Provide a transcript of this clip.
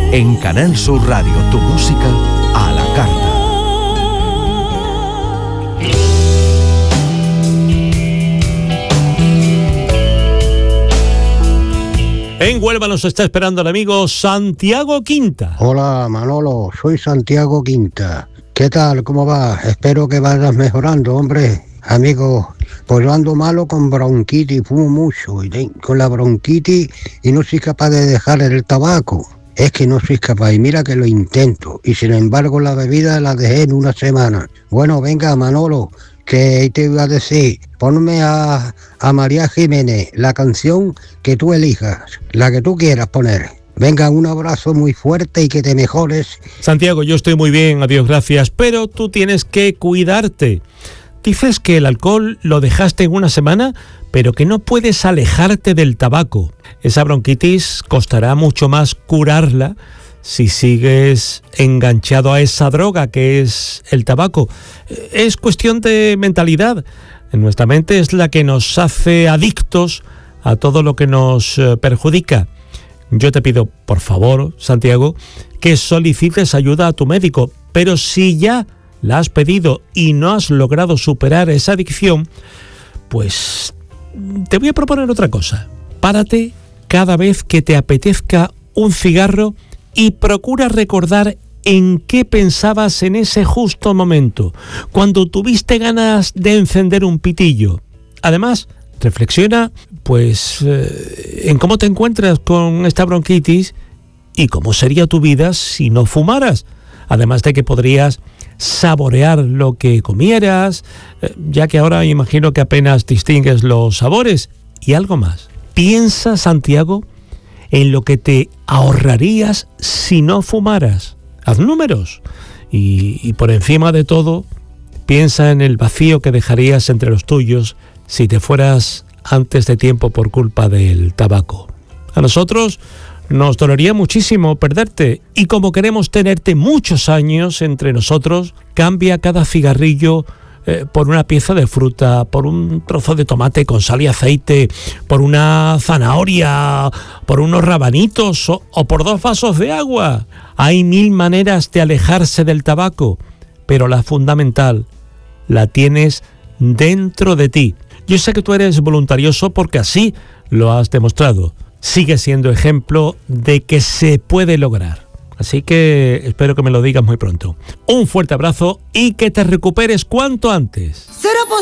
En Canal Sur Radio, tu música a la carta. En Huelva nos está esperando el amigo Santiago Quinta. Hola Manolo, soy Santiago Quinta. ¿Qué tal? ¿Cómo vas? Espero que vayas mejorando, hombre. Amigo, pues yo ando malo con bronquitis, fumo mucho con la bronquitis y no soy capaz de dejar el tabaco. Es que no soy capaz y mira que lo intento y sin embargo la bebida la dejé en una semana. Bueno, venga Manolo, que te iba a decir, ponme a María Jiménez, la canción que tú elijas, la que tú quieras poner. Venga, un abrazo muy fuerte y que te mejores. Santiago, yo estoy muy bien, adiós, gracias, pero tú tienes que cuidarte. Dices que el alcohol lo dejaste en una semana, pero que no puedes alejarte del tabaco. Esa bronquitis costará mucho más curarla si sigues enganchado a esa droga que es el tabaco. Es cuestión de mentalidad. Nuestra mente es la que nos hace adictos a todo lo que nos perjudica. Yo te pido, por favor, Santiago, que solicites ayuda a tu médico, pero si ya la has pedido y no has logrado superar esa adicción, pues te voy a proponer otra cosa. Párate cada vez que te apetezca un cigarro y procura recordar en qué pensabas en ese justo momento, cuando tuviste ganas de encender un pitillo. Además, reflexiona pues en cómo te encuentras con esta bronquitis y cómo sería tu vida si no fumaras. Además de que podrías saborear lo que comieras, ya que ahora imagino que apenas distingues los sabores. Y algo más. Piensa, Santiago, en lo que te ahorrarías si no fumaras. Haz números. Y por encima de todo, piensa en el vacío que dejarías entre los tuyos si te fueras antes de tiempo por culpa del tabaco. A nosotros nos dolería muchísimo perderte, y como queremos tenerte muchos años entre nosotros, cambia cada cigarrillo por una pieza de fruta, por un trozo de tomate con sal y aceite, por una zanahoria, por unos rabanitos o por 2 vasos de agua. Hay 1000 maneras de alejarse del tabaco, pero la fundamental la tienes dentro de ti. Yo sé que tú eres voluntarioso porque así lo has demostrado. Sigue siendo ejemplo de que se puede lograr. Así que espero que me lo digas muy pronto. Un fuerte abrazo y que te recuperes cuanto antes.